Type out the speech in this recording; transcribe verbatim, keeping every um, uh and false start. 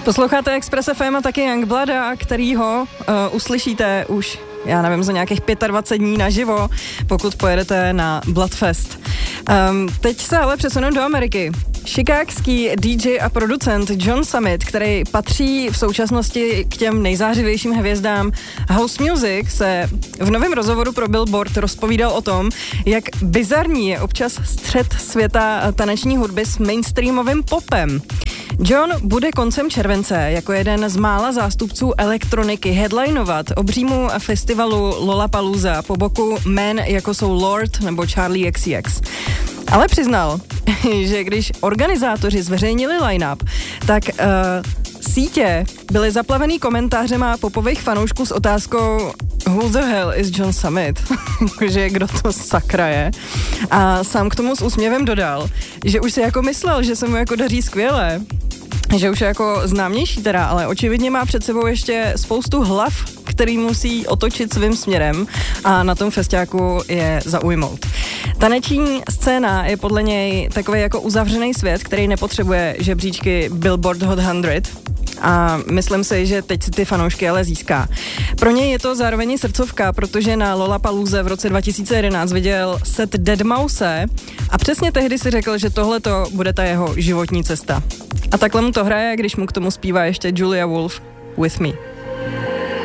Posloucháte Express F M a taky Youngblooda, kterýho uh, uslyšíte už, já nevím, za nějakých dvacet pět dní naživo, pokud pojedete na Bloodfest. Um, teď se ale přesunu do Ameriky. Chicagský D J a producent John Summit, který patří v současnosti k těm nejzářivějším hvězdám house music, se v novém rozhovoru pro Billboard rozpovídal o tom, jak bizarní je občas střet světa taneční hudby s mainstreamovým popem. John bude koncem července jako jeden z mála zástupců elektroniky headlinovat obřímu festivalu Lollapalooza po boku men jako jsou Lorde nebo Charlie X C X. Ale přiznal, že když organizátoři zveřejnili line-up, tak uh, sítě byly zaplavený komentářema popových fanoušků s otázkou Who the hell is John Summit? Že kdo to sakra je? A sám k tomu s úsměvem dodal, že už si jako myslel, že se mu jako daří skvěle, že už je jako známější teda, ale očividně má před sebou ještě spoustu hlav, který musí otočit svým směrem a na tom festiáku je zaujmout. Taneční scéna je podle něj takový jako uzavřený svět, který nepotřebuje žebříčky Billboard Hot sto a myslím si, že teď si ty fanoušky ale získá. Pro něj je to zároveň srdcovka, protože na Lollapalooze v roce dva tisíce jedenáct viděl set deadmau five a přesně tehdy si řekl, že tohleto bude ta jeho životní cesta. A takhle mu to hraje, když mu k tomu zpívá ještě Julia Wolf With Me.